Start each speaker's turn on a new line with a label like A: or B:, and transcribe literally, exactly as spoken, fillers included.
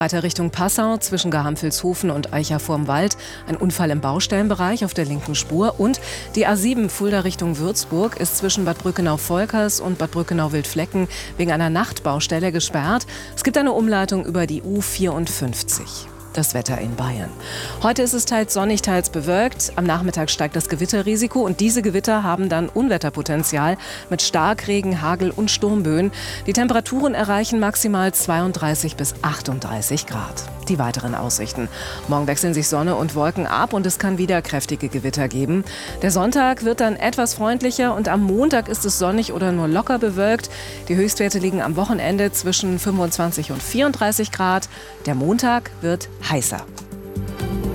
A: Weiter Richtung Passau zwischen Garhamfilshofen und Eicher vorm Wald. Ein Unfall im Baustellenbereich auf der linken Spur. Und die A sieben Fulda Richtung Würzburg ist zwischen Bad Brückenau-Volkers und Bad Brückenau-Wildflecken wegen einer Nachtbaustelle gesperrt. Es gibt eine Umleitung über die U vierundfünfzig. Das Wetter in Bayern. Heute ist es teils sonnig, teils bewölkt. Am Nachmittag steigt das Gewitterrisiko und diese Gewitter haben dann Unwetterpotenzial mit Starkregen, Hagel und Sturmböen. Die Temperaturen erreichen maximal zweiunddreißig bis achtunddreißig Grad. Die weiteren Aussichten. Morgen wechseln sich Sonne und Wolken ab und es kann wieder kräftige Gewitter geben. Der Sonntag wird dann etwas freundlicher und am Montag ist es sonnig oder nur locker bewölkt. Die Höchstwerte liegen am Wochenende zwischen fünfundzwanzig und vierunddreißig Grad. Der Montag wird heißer.